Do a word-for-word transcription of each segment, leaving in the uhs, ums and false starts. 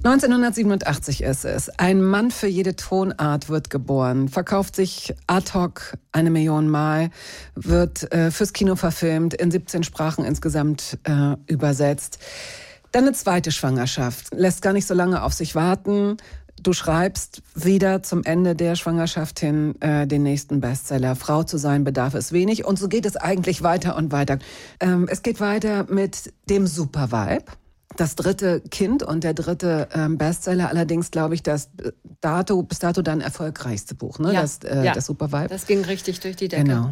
neunzehnhundertsiebenundachtzig ist es. Ein Mann für jede Tonart wird geboren, verkauft sich ad hoc eine Million Mal, wird äh, fürs Kino verfilmt, in siebzehn Sprachen insgesamt äh, übersetzt. Dann eine zweite Schwangerschaft, lässt gar nicht so lange auf sich warten. Du schreibst wieder zum Ende der Schwangerschaft hin äh, den nächsten Bestseller. Frau zu sein bedarf es wenig. Und so geht es eigentlich weiter und weiter. Ähm, es geht weiter mit dem Supervibe. Das dritte Kind und der dritte ähm, Bestseller, allerdings glaube ich, das dato, bis dato dann erfolgreichste Buch, ne? Ja, das, äh, ja. das Supervibe. Das ging richtig durch die Decke. Genau.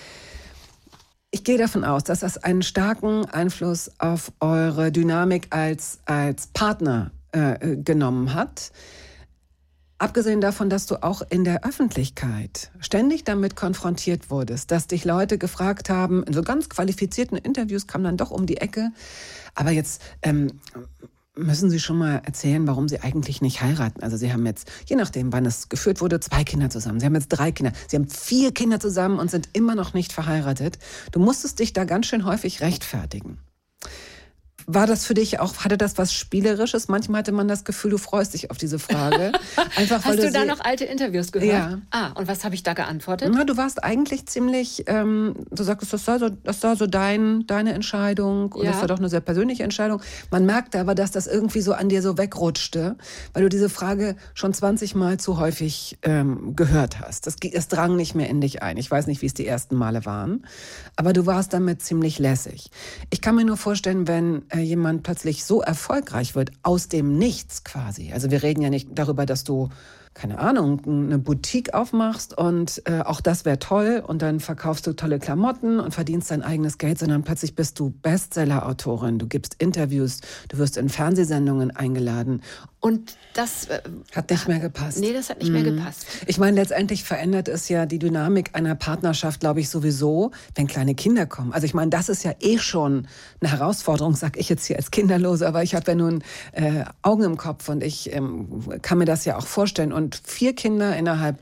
Ich gehe davon aus, dass das einen starken Einfluss auf eure Dynamik als, als Partner äh, genommen hat. Abgesehen davon, dass du auch in der Öffentlichkeit ständig damit konfrontiert wurdest, dass dich Leute gefragt haben, in so ganz qualifizierten Interviews kam dann doch um die Ecke, aber jetzt ähm, müssen Sie schon mal erzählen, warum Sie eigentlich nicht heiraten. Also Sie haben jetzt, je nachdem, wann es geführt wurde, zwei Kinder zusammen. Sie haben jetzt drei Kinder. Sie haben vier Kinder zusammen und sind immer noch nicht verheiratet. Du musstest dich da ganz schön häufig rechtfertigen. War das für dich auch, hatte das was Spielerisches? Manchmal hatte man das Gefühl, du freust dich auf diese Frage. Einfach, weil Hast du, du da sie- noch alte Interviews gehört? Ja. Ah, und was habe ich da geantwortet? Na, du warst eigentlich ziemlich, ähm, du sagtest, das war so, das war so dein, deine Entscheidung und Ja. das war doch eine sehr persönliche Entscheidung. Man merkte aber, dass das irgendwie so an dir so wegrutschte, weil du diese Frage schon zwanzig Mal zu häufig ähm, gehört hast. Das, es drang nicht mehr in dich ein. Ich weiß nicht, wie es die ersten Male waren, aber du warst damit ziemlich lässig. Ich kann mir nur vorstellen, wenn äh, jemand plötzlich so erfolgreich wird, aus dem Nichts quasi. Also wir reden ja nicht darüber, dass du keine Ahnung, eine Boutique aufmachst und äh, auch das wäre toll und dann verkaufst du tolle Klamotten und verdienst dein eigenes Geld, sondern plötzlich bist du Bestseller-Autorin, du gibst Interviews, du wirst in Fernsehsendungen eingeladen. Und das äh, Hat nicht mehr gepasst. Nee, das hat nicht mehr gepasst. Ich meine, letztendlich verändert es ja die Dynamik einer Partnerschaft, glaube ich, sowieso, wenn kleine Kinder kommen. Also ich meine, das ist ja eh schon eine Herausforderung, sag ich jetzt hier als Kinderlose, aber ich habe ja nun äh, Augen im Kopf und ich ähm, kann mir das ja auch vorstellen. Und vier Kinder innerhalb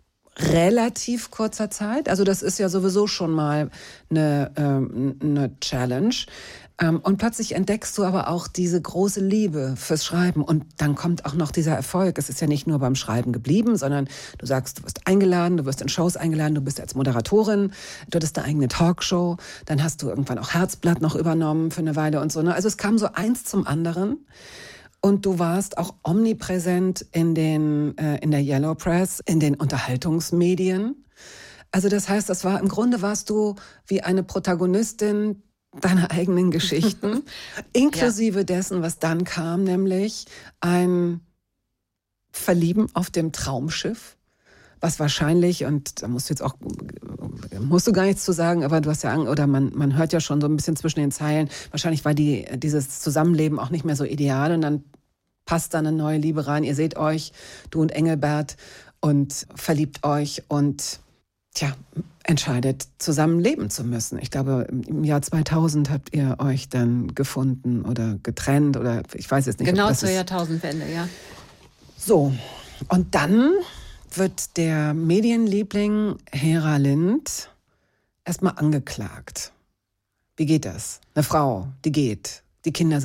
relativ kurzer Zeit, also das ist ja sowieso schon mal eine, ähm, eine Challenge. Ähm, und plötzlich entdeckst du aber auch diese große Liebe fürs Schreiben und dann kommt auch noch dieser Erfolg. Es ist ja nicht nur beim Schreiben geblieben, sondern du sagst, du wirst eingeladen, du wirst in Shows eingeladen, du bist als Moderatorin, du hattest eine eigene Talkshow, dann hast du irgendwann auch Herzblatt noch übernommen für eine Weile und so. Ne? Also es kam so eins zum anderen. Und du warst auch omnipräsent in den, äh, in der Yellow Press, in den Unterhaltungsmedien. Also das heißt, das war, im Grunde warst du wie eine Protagonistin deiner eigenen Geschichten, inklusive ja. dessen, was dann kam, nämlich ein Verlieben auf dem Traumschiff, was wahrscheinlich, und da musst du jetzt auch, musst du gar nichts zu sagen, aber du hast ja Angst, oder man, man hört ja schon so ein bisschen zwischen den Zeilen, wahrscheinlich war die, dieses Zusammenleben auch nicht mehr so ideal und dann passt da eine neue Liebe rein. Ihr seht euch, du und Engelbert, und verliebt euch und tja, entscheidet, zusammen leben zu müssen. Ich glaube, im Jahr zweitausend habt ihr euch dann gefunden oder getrennt oder ich weiß jetzt nicht. Genau ob das zur ist. Jahrtausendwende, ja. So, und dann wird der Medienliebling Hera Lind erstmal angeklagt. Wie geht das? Eine Frau, die geht, die Kinder sind